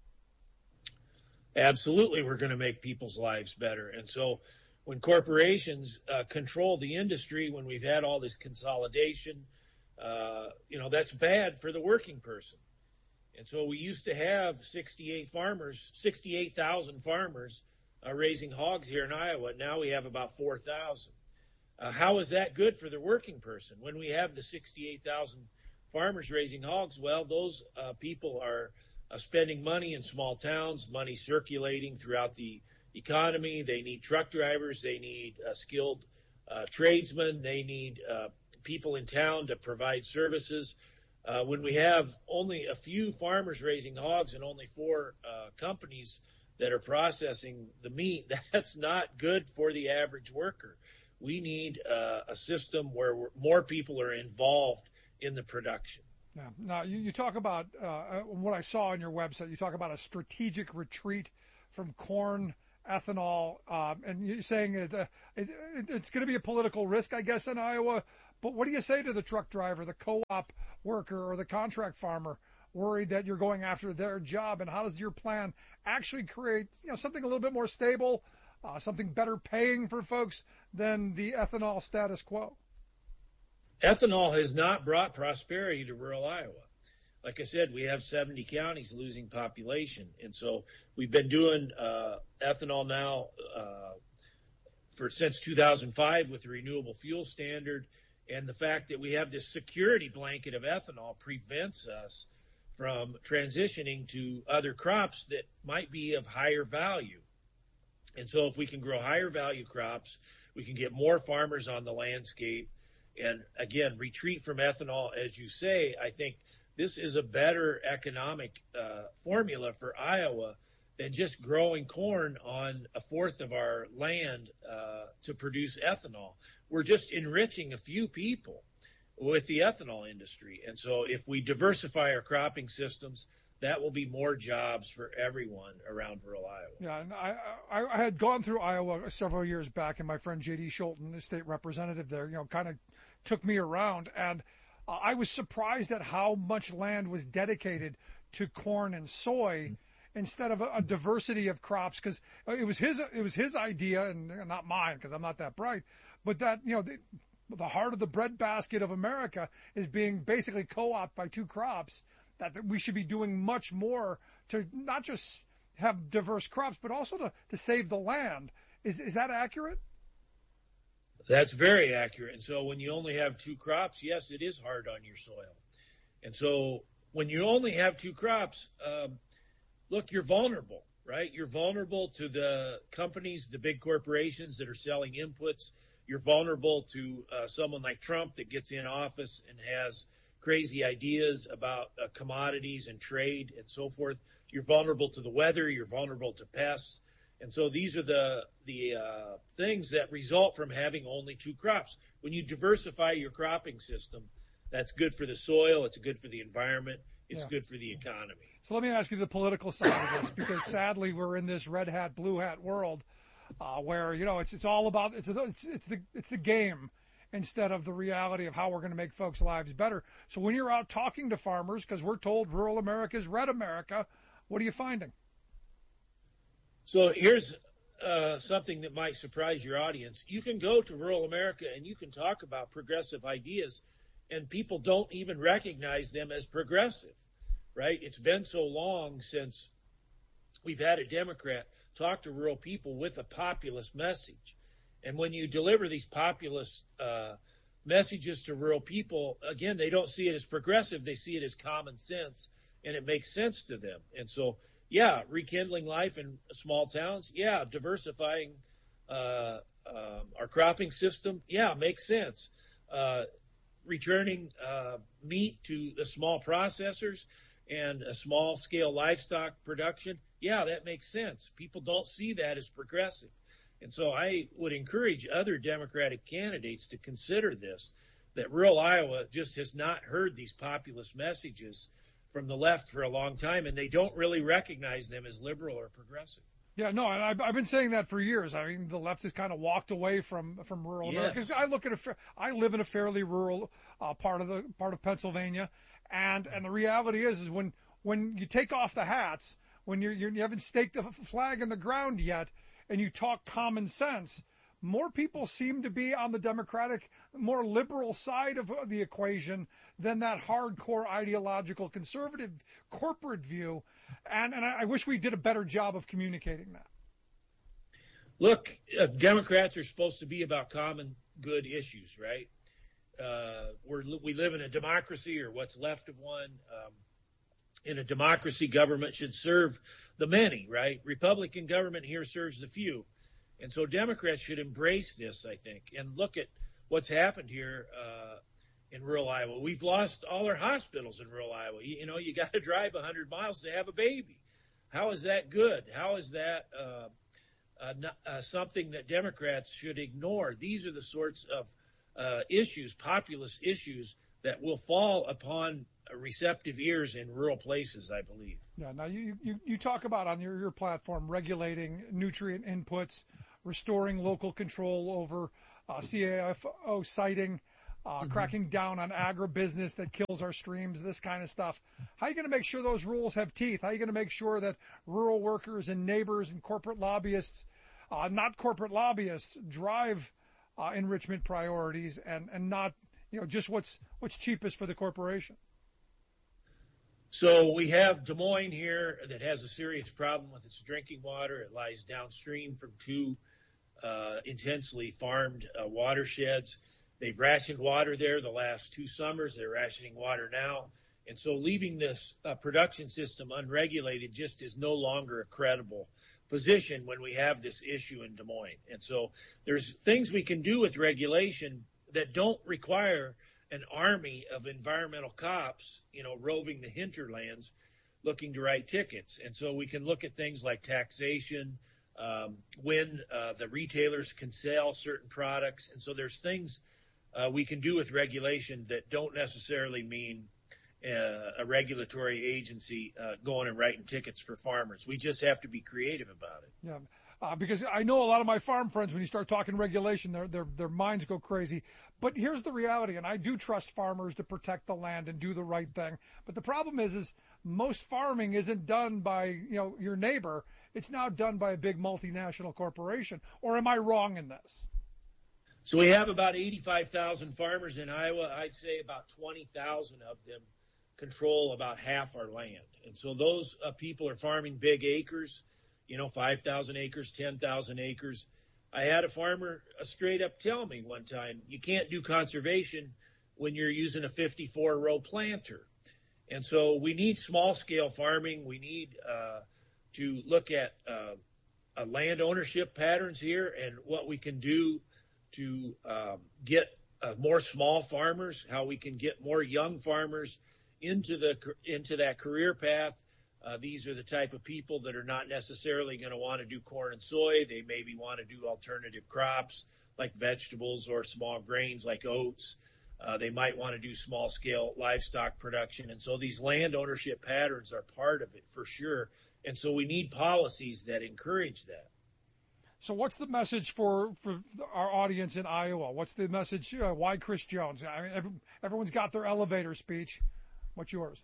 Absolutely, we're going to make people's lives better. And so when corporations uh, control the industry, when we've had all this consolidation, uh, you know, that's bad for the working person. And so we used to have sixty-eight farmers, sixty-eight thousand farmers uh, raising hogs here in Iowa. Now we have about four thousand. Uh, how is that good for the working person? When we have the sixty-eight thousand farmers raising hogs, well, those uh, people are uh, spending money in small towns, money circulating throughout the economy. They need truck drivers. They need uh, skilled uh, tradesmen. They need uh, people in town to provide services. Uh, when we have only a few farmers raising hogs and only four uh, companies that are processing the meat, that's not good for the average worker. We need uh, a system where we're, more people are involved in the production. Yeah. Now, you, you talk about uh, what I saw on your website. You talk about a strategic retreat from corn ethanol, um, and you're saying that, uh, it, it, it's going to be a political risk, I guess, in Iowa. But what do you say to the truck driver, the co-op worker, or the contract farmer worried that you're going after their job? And how does your plan actually create, you know, something a little bit more stable, uh, something better paying for folks than the ethanol status quo? Ethanol has not brought prosperity to rural Iowa. Like I said, we have seventy counties losing population. And so we've been doing uh, ethanol now uh, for since two thousand five with the renewable fuel standard. And the fact that we have this security blanket of ethanol prevents us from transitioning to other crops that might be of higher value. And so if we can grow higher value crops, we can get more farmers on the landscape. And again, retreat from ethanol, as you say, I think this is a better economic uh, formula for Iowa than just growing corn on a fourth of our land uh, to produce ethanol. We're just enriching a few people with the ethanol industry. And so if we diversify our cropping systems, that will be more jobs for everyone around rural Iowa. Yeah, and I, I, I had gone through Iowa several years back, and my friend J D Schulten, the state representative there, you know, kind of took me around, and uh, I was surprised at how much land was dedicated to corn and soy mm-hmm. instead of a, a diversity of crops, because it was his it was his idea and not mine, because I'm not that bright, but that, you know, the, the heart of the breadbasket of America is being basically co-opted by two crops. That, that we should be doing much more to not just have diverse crops, but also to, to save the land. Is is that accurate? That's very accurate. And so when you only have two crops, yes, it is hard on your soil. And so when you only have two crops, um, look, you're vulnerable, right? You're vulnerable to the companies, the big corporations that are selling inputs. You're vulnerable to uh, someone like Trump that gets in office and has crazy ideas about uh, commodities and trade and so forth. You're vulnerable to the weather. You're vulnerable to pests. And so these are the the uh, things that result from having only two crops. When you diversify your cropping system, that's good for the soil. It's good for the environment. It's yeah. good for the economy. So let me ask you the political side of this, because sadly we're in this red hat, blue hat world uh, where, you know, it's it's all about it's it's it's the it's the game instead of the reality of how we're going to make folks' lives better. So when you're out talking to farmers, because we're told rural America is red America, what are you finding? So here's uh, something that might surprise your audience. You can go to rural America and you can talk about progressive ideas, and people don't even recognize them as progressive, right? It's been so long since we've had a Democrat talk to rural people with a populist message. And when you deliver these populist uh, messages to rural people, again, they don't see it as progressive. They see it as common sense, and it makes sense to them. And so, yeah, rekindling life in small towns. Yeah, diversifying uh, uh, our cropping system. Yeah, makes sense. Uh, returning uh, meat to the small processors and a small scale livestock production. Yeah, that makes sense. People don't see that as progressive. And so I would encourage other Democratic candidates to consider this, that rural Iowa just has not heard these populist messages from the left for a long time, and they don't really recognize them as liberal or progressive. Yeah, no, and I've, I've been saying that for years. I mean, the left has kind of walked away from, from rural yes. America. I look at a, I live in a fairly rural uh, part of the part of Pennsylvania, and and the reality is, is when when you take off the hats, when you're, you're you haven't staked the flag in the ground yet, and you talk common sense, more people seem to be on the Democratic, more liberal side of the equation than that hardcore ideological conservative corporate view. And, and I wish we did a better job of communicating that. Look, uh, Democrats are supposed to be about common good issues, right? Uh, we're, we live in a democracy, or what's left of one. Um, in a democracy, government should serve the many, right? Republican government here serves the few. And so Democrats should embrace this, I think, and look at what's happened here uh, in rural Iowa. We've lost all our hospitals in rural Iowa. You, you know, you got to drive one hundred miles to have a baby. How is that good? How is that uh, uh, not, uh, something that Democrats should ignore? These are the sorts of uh, issues, populist issues, that will fall upon receptive ears in rural places, I believe. Yeah. Now you, you, you talk about on your, your platform regulating nutrient inputs, restoring local control over uh, C A F O siting, uh, mm-hmm. cracking down on agribusiness that kills our streams, this kind of stuff. How are you going to make sure those rules have teeth? How are you going to make sure that rural workers and neighbors and corporate lobbyists, uh, not corporate lobbyists, drive uh, enrichment priorities and, and not, you know, just what's what's cheapest for the corporation? So we have Des Moines here that has a serious problem with its drinking water. It lies downstream from two uh, intensely farmed uh, watersheds. They've rationed water there the last two summers. They're rationing water now. And so leaving this uh, production system unregulated just is no longer a credible position when we have this issue in Des Moines. And so there's things we can do with regulation that don't require an army of environmental cops, you know, roving the hinterlands looking to write tickets. And so we can look at things like taxation, um, when uh, the retailers can sell certain products. And so there's things uh, we can do with regulation that don't necessarily mean uh, a regulatory agency uh, going and writing tickets for farmers. We just have to be creative about it. Yeah. Uh, because I know a lot of my farm friends, when you start talking regulation, their, their their minds go crazy. But here's the reality, and I do trust farmers to protect the land and do the right thing. But the problem is, is most farming isn't done by, you know, your neighbor. It's now done by a big multinational corporation. Or am I wrong in this? So we have about eighty-five thousand farmers in Iowa. I'd say about twenty thousand of them control about half our land. And so those uh, people are farming big acres. You know, five thousand acres, ten thousand acres. I had a farmer uh, straight up tell me one time, you can't do conservation when you're using a fifty-four row planter. And so we need small scale farming. We need uh, to look at uh, uh, land ownership patterns here and what we can do to um, get uh, more small farmers, how we can get more young farmers into the into that career path. Uh, these are the type of people that are not necessarily going to want to do corn and soy. They maybe want to do alternative crops like vegetables or small grains like oats. Uh, they might want to do small scale livestock production. And so these land ownership patterns are part of it for sure. And so we need policies that encourage that. So what's the message for, for our audience in Iowa? What's the message? Uh, why Chris Jones? I mean, every, everyone's got their elevator speech. What's yours?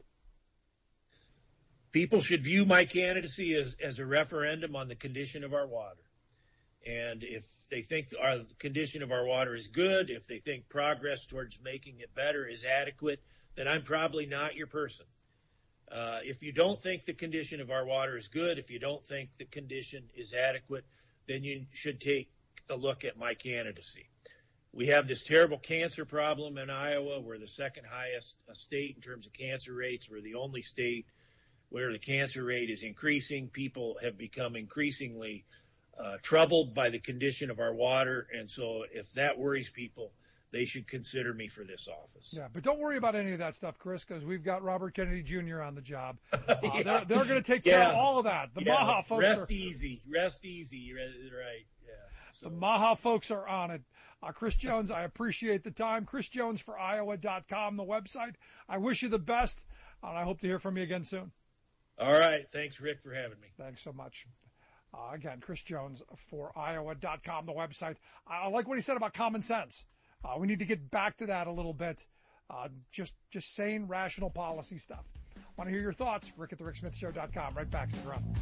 People should view my candidacy as, as a referendum on the condition of our water. And if they think our the condition of our water is good, if they think progress towards making it better is adequate, then I'm probably not your person. Uh, if you don't think the condition of our water is good, if you don't think the condition is adequate, then you should take a look at my candidacy. We have this terrible cancer problem in Iowa. We're the second highest state in terms of cancer rates. We're the only state where the cancer rate is increasing. People have become increasingly uh, troubled by the condition of our water. And so if that worries people, they should consider me for this office. Yeah, but don't worry about any of that stuff, Chris, because we've got Robert Kennedy Junior on the job. Uh, yeah. They're, they're going to take care yeah. of all of that. The yeah. Maha folks Rest are... easy. Rest easy. Right. Yeah. So. The Maha folks are on it. Uh, Chris Jones, I appreciate the time. Chris Jones for Iowa dot com, the website. I wish you the best, and I hope to hear from you again soon. All right. Thanks, Rick, for having me. Thanks so much. Uh, again, Chris Jones for Iowa dot com, the website. I like what he said about common sense. Uh, we need to get back to that a little bit. Uh, just just sane, rational policy stuff. Want to hear your thoughts? Rick at the Rick Smith Show dot com. Right back to the run.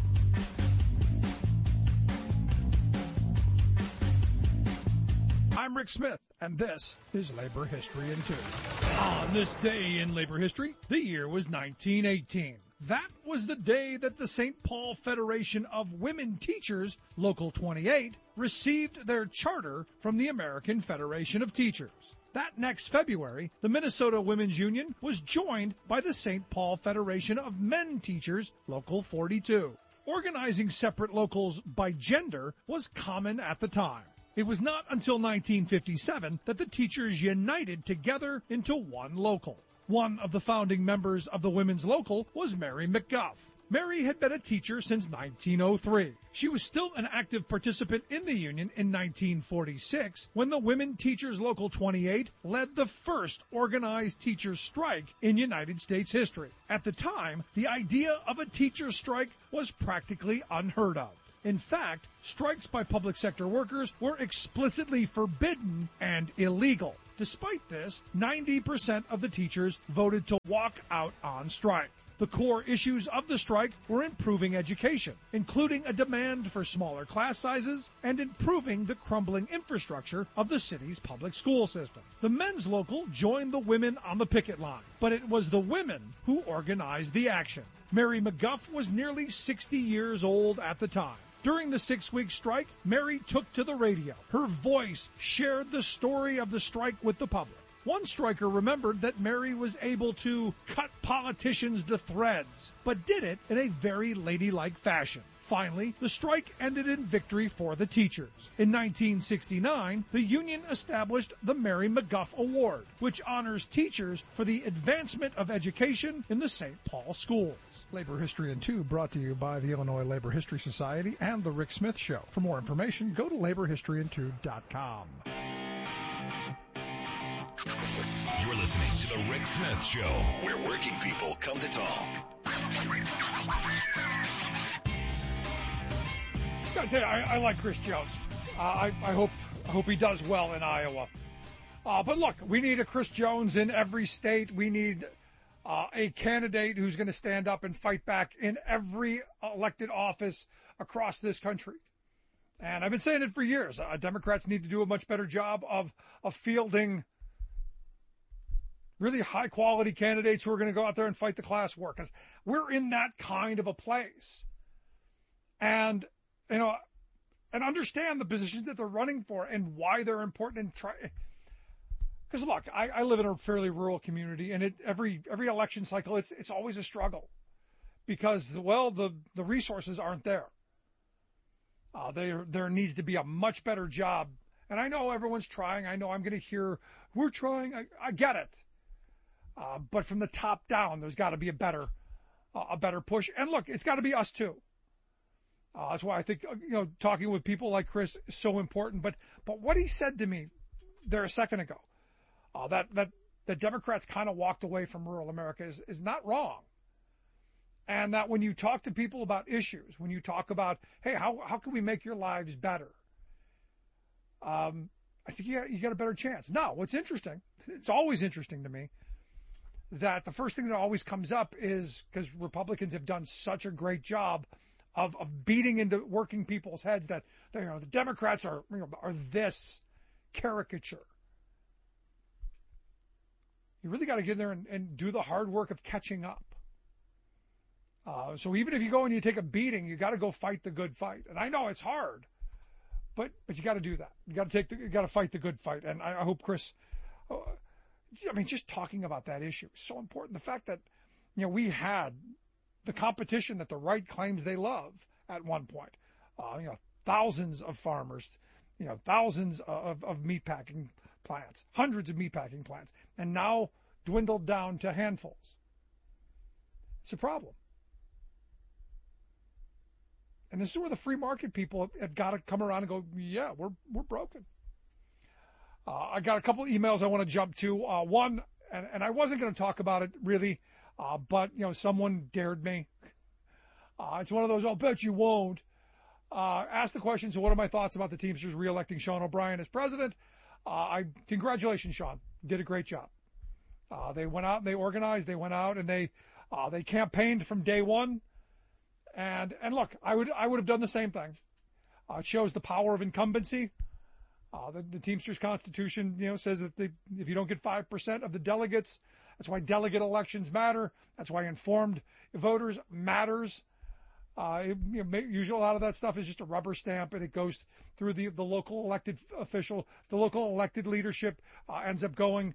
I'm Rick Smith, and this is Labor History in Two. On this day in labor history, the year was nineteen eighteen. That was the day that the Saint Paul Federation of Women Teachers, Local twenty-eight, received their charter from the American Federation of Teachers. That next February, the Minnesota Women's Union was joined by the Saint Paul Federation of Men Teachers, Local forty-two. Organizing separate locals by gender was common at the time. It was not until nineteen fifty-seven that the teachers united together into one local. One of the founding members of the Women's Local was Mary McGuff. Mary had been a teacher since nineteen oh three. She was still an active participant in the union in nineteen forty-six when the Women Teachers Local twenty-eight led the first organized teacher strike in United States history. At the time, the idea of a teacher strike was practically unheard of. In fact, strikes by public sector workers were explicitly forbidden and illegal. Despite this, ninety percent of the teachers voted to walk out on strike. The core issues of the strike were improving education, including a demand for smaller class sizes and improving the crumbling infrastructure of the city's public school system. The Men's Local joined the women on the picket line, but it was the women who organized the action. Mary McGuff was nearly sixty years old at the time. During the six-week strike, Mary took to the radio. Her voice shared the story of the strike with the public. One striker remembered that Mary was able to cut politicians to threads, but did it in a very ladylike fashion. Finally, the strike ended in victory for the teachers. In nineteen sixty-nine, the union established the Mary McGuff Award, which honors teachers for the advancement of education in the Saint Paul schools. Labor History in Two brought to you by the Illinois Labor History Society and The Rick Smith Show. For more information, go to labor history in two dot com. You're listening to The Rick Smith Show, where working people come to talk. I gotta tell you, I, I like Chris Jones. Uh, I, I hope I hope he does well in Iowa. Uh, but look, we need a Chris Jones in every state. We need uh, a candidate who's going to stand up and fight back in every elected office across this country. And I've been saying it for years. Uh, Democrats need to do a much better job of of fielding really high-quality candidates who are going to go out there and fight the class war, because we're in that kind of a place. And, you know, and understand the positions that they're running for and why they're important. And try, because look, I, I live in a fairly rural community, and it, every every election cycle, it's it's always a struggle, because well, the the resources aren't there. Uh, there there needs to be a much better job, and I know everyone's trying. I know I'm going to hear we're trying. I, I get it. Uh, but from the top down, there's got to be a better, uh, a better push. And look, it's got to be us too. Uh, that's why I think, you know, talking with people like Chris is so important. But, but what he said to me there a second ago, uh, that, that, that Democrats kind of walked away from rural America is, is not wrong. And that when you talk to people about issues, when you talk about, hey, how, how can we make your lives better? Um, I think you got, you got a better chance. Now, what's interesting, it's always interesting to me, that the first thing that always comes up is because Republicans have done such a great job of, of beating into working people's heads that, you know, the Democrats are, you know, are this caricature. You really got to get in there and, and do the hard work of catching up. Uh, so even if you go and you take a beating, you got to go fight the good fight. And I know it's hard, but but you got to do that. You got to take the, you got to fight the good fight. And I, I hope Chris. Uh, I mean, just talking about that issue is so important. The fact that, you know, we had the competition that the right claims they love at one point. Uh, you know, thousands of farmers, you know, thousands of, of meatpacking plants, hundreds of meatpacking plants, and now dwindled down to handfuls. It's a problem. And this is where the free market people have, have got to come around and go, yeah, we're we're broken. Uh, I got a couple of emails I want to jump to. Uh, one, and, and I wasn't going to talk about it really, uh, but, you know, someone dared me. Uh, it's one of those, I'll bet you won't. Uh, asked the question, so what are my thoughts about the Teamsters re-electing Sean O'Brien as president? Uh, I Congratulations, Sean. Did a great job. Uh, they went out and they organized. They went out and they uh, they campaigned from day one. And and look, I would I would have done the same thing. Uh, it shows the power of incumbency. Uh, the, the Teamsters Constitution, you know, says that they, if you don't get five percent of the delegates, that's why delegate elections matter. That's why informed voters matters. Uh, you know, usually a lot of that stuff is just a rubber stamp, and it goes through the, the local elected official, the local elected leadership uh, ends up going,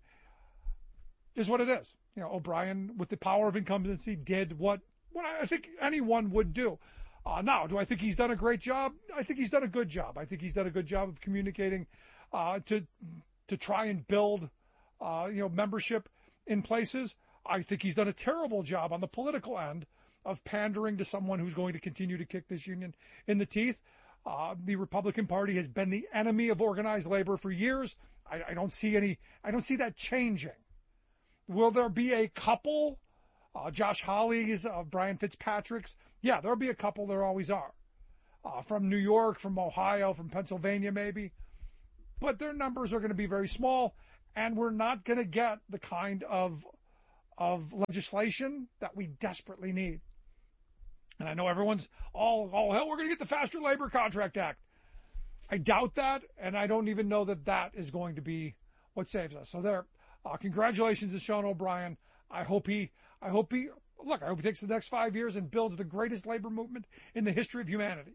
is what it is. You know, O'Brien, with the power of incumbency, did what, what I think anyone would do. Uh, now, do I think he's done a great job? I think he's done a good job. I think he's done a good job of communicating uh, to to try and build, uh, you know, membership in places. I think he's done a terrible job on the political end of pandering to someone who's going to continue to kick this union in the teeth. Uh, the Republican Party has been the enemy of organized labor for years. I, I don't see any, I don't see that changing. Will there be a couple, uh, Josh Hawley's, uh, Brian Fitzpatrick's? Yeah, there'll be a couple. There always are. Uh, from New York, from Ohio, from Pennsylvania maybe. But their numbers are going to be very small, and we're not going to get the kind of of legislation that we desperately need. And I know everyone's all, all hell, we're going to get the Faster Labor Contract Act. I doubt that, and I don't even know that that is going to be what saves us. So there, uh, congratulations to Sean O'Brien. I hope he, I hope he, look, I hope he takes the next five years and builds the greatest labor movement in the history of humanity.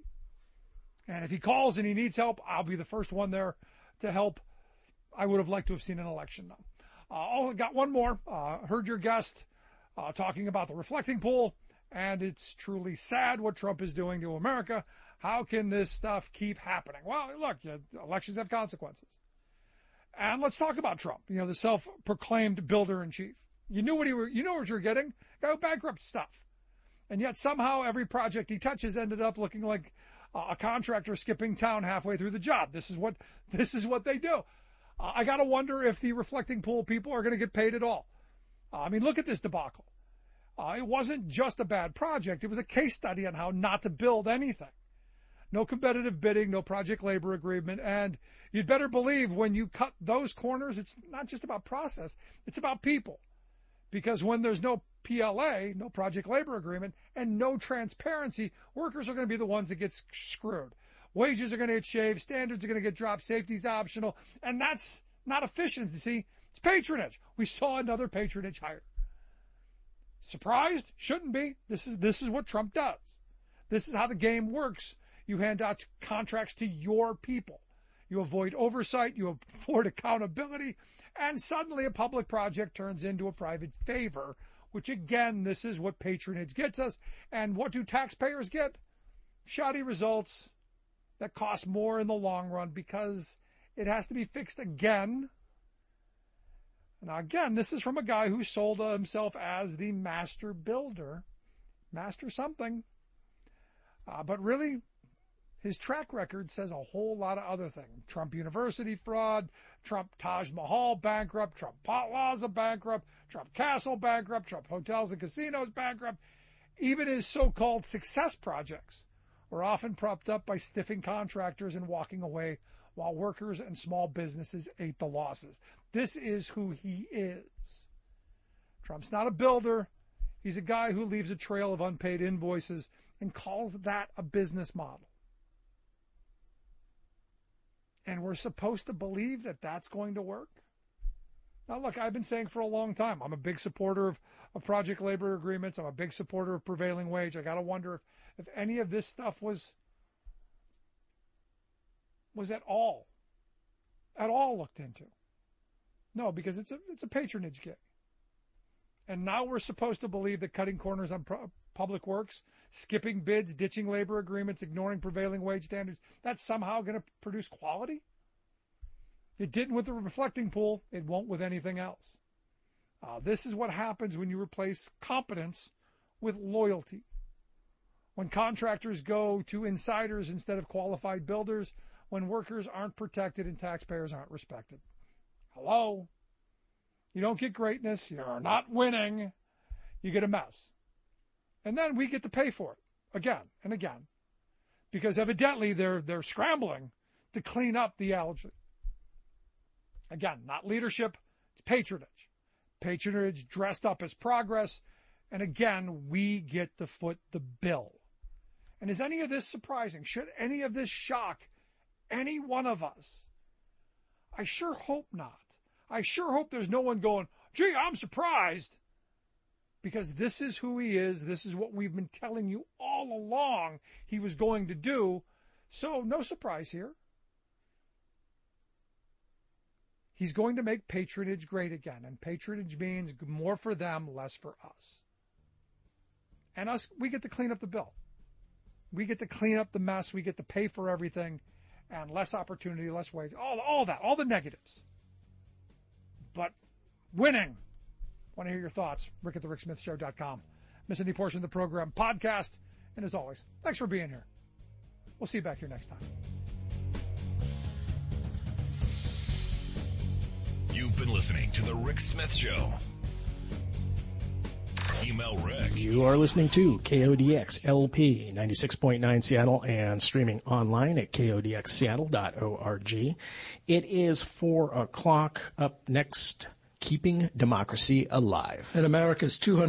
And if he calls and he needs help, I'll be the first one there to help. I would have liked to have seen an election, though. Uh, oh, got one more. Uh, heard your guest uh, talking about the reflecting pool, and it's truly sad what Trump is doing to America. How can this stuff keep happening? Well, look, you know, elections have consequences. And let's talk about Trump, you know, the self-proclaimed builder-in-chief. You knew what he were, you know what you're getting, go bankrupt stuff. And yet somehow every project he touches ended up looking like uh, a contractor skipping town halfway through the job. This is what, this is what they do. Uh, I got to wonder if the reflecting pool people are going to get paid at all. Uh, I mean, look at this debacle. Uh, it wasn't just a bad project. It was a case study on how not to build anything. No competitive bidding, no project labor agreement. And you'd better believe when you cut those corners, it's not just about process. It's about people. Because when there's no P L A, no project labor agreement, and no transparency, workers are going to be the ones that get screwed. Wages are going to get shaved, standards are going to get dropped, safety's optional, and that's not efficiency, it's patronage. We saw another patronage hire. Surprised? Shouldn't be. This is this is what Trump does. This is how the game works. You hand out contracts to your people. You avoid oversight, you avoid accountability, and suddenly a public project turns into a private favor, which again, this is what patronage gets us. And what do taxpayers get? Shoddy results that cost more in the long run because it has to be fixed again. Now, again, this is from a guy who sold himself as the master builder, master something. Uh, but really, his track record says a whole lot of other things. Trump University fraud, Trump Taj Mahal bankrupt, Trump Plaza bankrupt, Trump Castle bankrupt, Trump hotels and casinos bankrupt. Even his so-called success projects were often propped up by stiffing contractors and walking away while workers and small businesses ate the losses. This is who he is. Trump's not a builder. He's a guy who leaves a trail of unpaid invoices and calls that a business model. And we're supposed to believe that that's going to work? Now, look, I've been saying for a long time, I'm a big supporter of, of project labor agreements. I'm a big supporter of prevailing wage. I got to wonder if, if any of this stuff was, was at all, at all looked into. No, because it's a, it's a patronage gig. And now we're supposed to believe that cutting corners on pro- public works, skipping bids, ditching labor agreements, ignoring prevailing wage standards, that's somehow going to produce quality? It didn't with the reflecting pool. It won't with anything else. Uh, this is what happens when you replace competence with loyalty. When contractors go to insiders instead of qualified builders, when workers aren't protected and taxpayers aren't respected. Hello? You don't get greatness. You're not winning. You get a mess. And then we get to pay for it again and again. Because evidently they're they're scrambling to clean up the algae. Again, not leadership, it's patronage. Patronage dressed up as progress. And again, we get to foot the bill. And is any of this surprising? Should any of this shock any one of us? I sure hope not. I sure hope there's no one going, gee, I'm surprised. Because this is who he is. This is what we've been telling you all all along he was going to do. So no surprise here. He's going to make patronage great again, and patronage means more for them, less for us. And us, we get to clean up the bill. We get to clean up the mess. We get to pay for everything, and less opportunity, less wage, all, all that, all the negatives. But winning. Want to hear your thoughts? Rick at the Rick Smith Show dot com. Miss any portion of the program, podcast. And as always, thanks for being here. We'll see you back here next time. You've been listening to The Rick Smith Show. Email Rick. You are listening to K O D X L P ninety-six point nine Seattle and streaming online at K O D X Seattle dot org. It is four o'clock. Up next, Keeping Democracy Alive. And America's two hundred